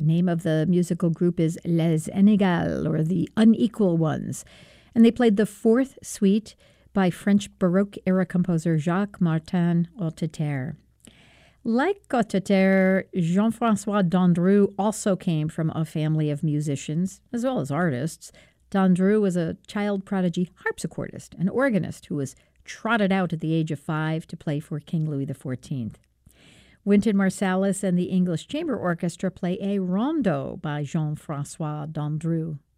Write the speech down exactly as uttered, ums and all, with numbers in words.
name of the musical group is Les Inégales, or the Unequal Ones. And they played the fourth suite by French Baroque-era composer Jacques Martin Hotteterre. Like Hotteterre, Jean-François Dandru also came from a family of musicians, as well as artists. Dandru was a child prodigy harpsichordist and organist who was trotted out at the age of five to play for King Louis the fourteenth. Wynton Marsalis and the English Chamber Orchestra play a rondo by Jean-François Dandru.